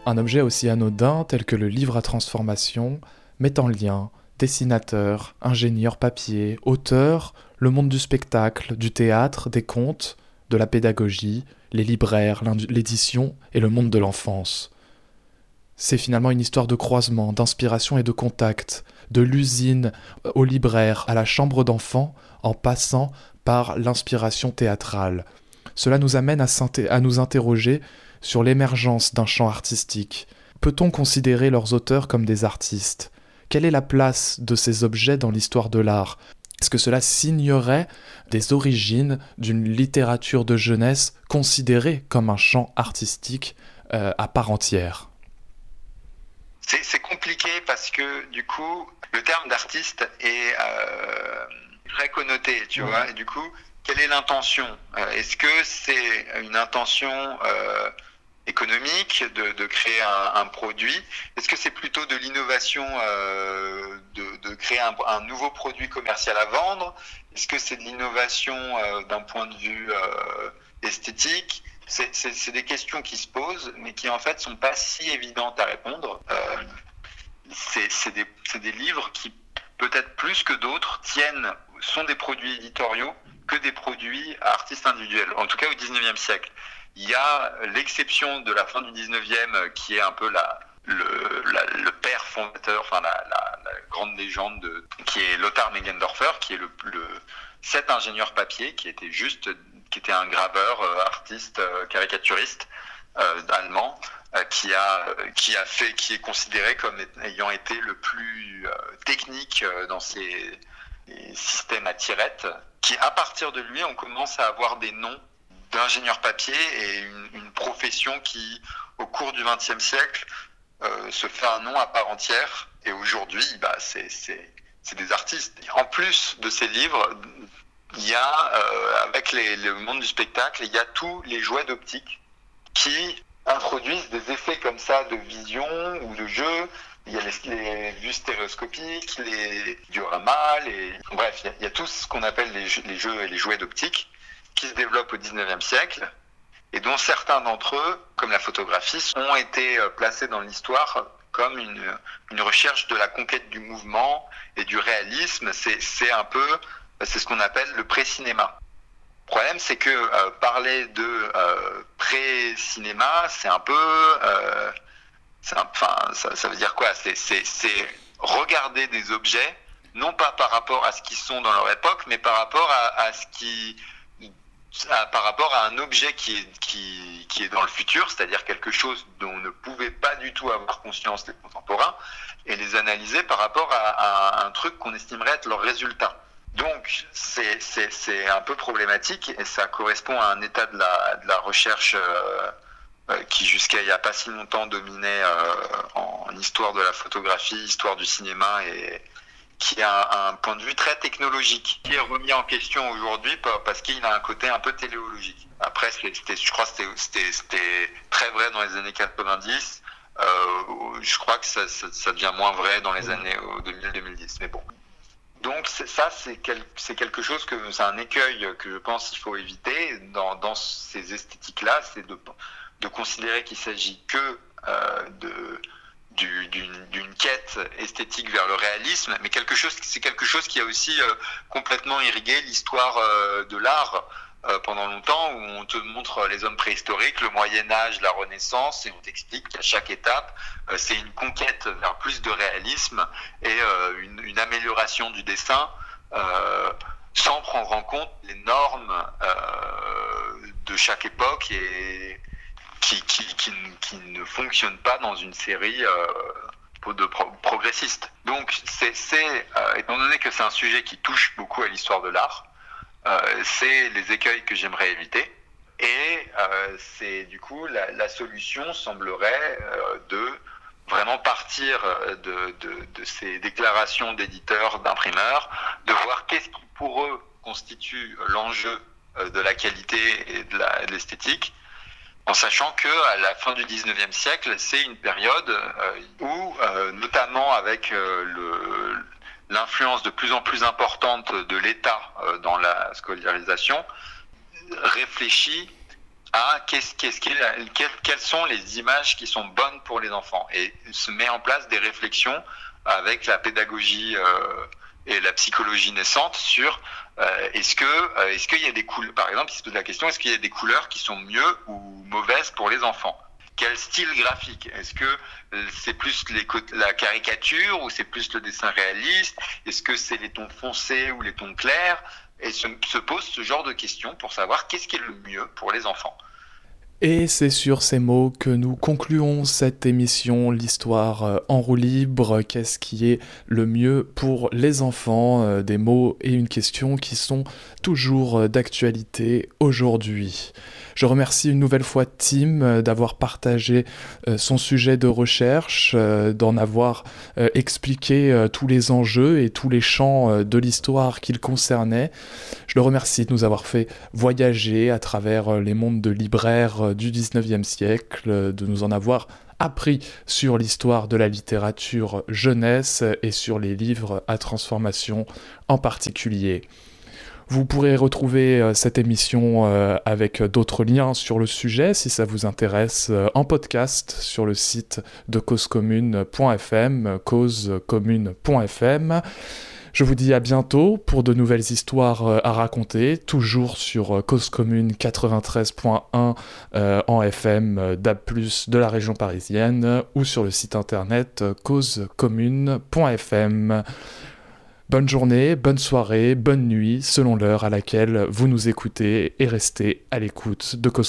Un objet aussi anodin tel que le livre à transformation met en lien dessinateur, ingénieur papier, auteur, le monde du spectacle, du théâtre, des contes, de la pédagogie, les libraires, l'édition et le monde de l'enfance. C'est finalement une histoire de croisement, d'inspiration et de contact, de l'usine au libraire, à la chambre d'enfant, en passant par l'inspiration théâtrale. Cela nous amène à nous interroger sur l'émergence d'un champ artistique. Peut-on considérer leurs auteurs comme des artistes ? Quelle est la place de ces objets dans l'histoire de l'art ? Est-ce que cela signerait des origines d'une littérature de jeunesse considérée comme un champ artistique à part entière ? C'est compliqué parce que du coup, le terme d'artiste est très connoté, tu vois, et du coup, quelle est l'intention ? Est-ce que c'est une intention économique de créer un produit ? Est-ce que c'est plutôt de l'innovation de créer un nouveau produit commercial à vendre ? Est-ce que c'est de l'innovation d'un point de vue esthétique ? C'est des questions qui se posent, mais qui en fait sont pas si évidentes à répondre. C'est des livres qui, peut-être plus que d'autres, sont des produits éditoriaux que des produits à artistes individuels, en tout cas au 19e siècle. Il y a l'exception de la fin du 19e qui est un peu le père fondateur, enfin la grande légende qui est Lothar Meggendorfer, qui est cet ingénieur papier qui était un graveur, artiste, caricaturiste allemand, qui est considéré comme ayant été le plus technique dans ses systèmes à tirettes, qui à partir de lui on commence à avoir des noms d'ingénieurs papier et une profession qui au cours du XXe siècle se fait un nom à part entière, et aujourd'hui c'est des artistes. En plus de ces livres, il y a avec le monde du spectacle, il y a tous les jouets d'optique qui introduisent des effets comme ça de vision ou de jeu. Il y a les vues stéréoscopiques, les dioramas, bref, il y a tout ce qu'on appelle les jeux et les jouets d'optique qui se développent au 19e siècle et dont certains d'entre eux, comme la photographie, ont été placés dans l'histoire comme une recherche de la conquête du mouvement et du réalisme. C'est ce qu'on appelle le pré-cinéma. Le problème, c'est que parler de pré-cinéma, c'est un peu... ça veut dire quoi ? C'est regarder des objets, non pas par rapport à ce qu'ils sont dans leur époque, mais par rapport par rapport à un objet qui est dans le futur, c'est-à-dire quelque chose dont ne pouvaient pas du tout avoir conscience les contemporains, et les analyser par rapport à un truc qu'on estimerait être leur résultat. Donc c'est un peu problématique, et ça correspond à un état de la recherche qui jusqu'à il n'y a pas si longtemps dominait en histoire de la photographie, histoire du cinéma, et qui a un point de vue très technologique, qui est remis en question aujourd'hui parce qu'il a un côté un peu téléologique. Après, je crois que c'était très vrai dans les années 90. Je crois que ça devient moins vrai dans les années 2000-2010. Mais bon. Donc c'est quelque chose c'est un écueil que je pense qu'il faut éviter dans ces esthétiques-là, c'est de considérer qu'il s'agit que d'une quête esthétique vers le réalisme, mais c'est quelque chose qui a aussi complètement irrigué l'histoire de l'art pendant longtemps, où on te montre les hommes préhistoriques, le Moyen-Âge, la Renaissance, et on t'explique qu'à chaque étape, c'est une conquête vers plus de réalisme et une amélioration du dessin sans prendre en compte les normes de chaque époque et qui ne fonctionne pas dans une série de progressistes. Donc, étant donné que c'est un sujet qui touche beaucoup à l'histoire de l'art, c'est les écueils que j'aimerais éviter. Et c'est du coup, la solution semblerait de vraiment partir de ces déclarations d'éditeurs, d'imprimeurs, de voir qu'est-ce qui pour eux constitue l'enjeu de la qualité et de l'esthétique, en sachant qu'à la fin du 19e siècle, c'est une période où, notamment avec l'influence de plus en plus importante de l'État dans la scolarisation, réfléchit à quelles sont les images qui sont bonnes pour les enfants, et se met en place des réflexions avec la pédagogie et la psychologie naissante sur est-ce qu'il y a des couleurs, par exemple, il se pose la question, est-ce qu'il y a des couleurs qui sont mieux ou mauvaises pour les enfants? Quel style graphique? Est-ce que c'est plus la caricature ou c'est plus le dessin réaliste? Est-ce que c'est les tons foncés ou les tons clairs? Et se pose ce genre de questions pour savoir qu'est-ce qui est le mieux pour les enfants. Et c'est sur ces mots que nous concluons cette émission, l'histoire en roue libre. Qu'est-ce qui est le mieux pour les enfants? Des mots et une question qui sont toujours d'actualité aujourd'hui. Je remercie une nouvelle fois Tim d'avoir partagé son sujet de recherche, d'en avoir expliqué tous les enjeux et tous les champs de l'histoire qu'il concernait. Je le remercie de nous avoir fait voyager à travers les mondes de libraires du 19e siècle, de nous en avoir appris sur l'histoire de la littérature jeunesse et sur les livres à transformation en particulier. Vous pourrez retrouver cette émission avec d'autres liens sur le sujet si ça vous intéresse en podcast sur le site de causecommune.fm, causecommune.fm. Je vous dis à bientôt pour de nouvelles histoires à raconter, toujours sur Cause Commune 93.1 en FM DAB+, de la région parisienne, ou sur le site internet causecommune.fm. Bonne journée, bonne soirée, bonne nuit, selon l'heure à laquelle vous nous écoutez, et restez à l'écoute de Cause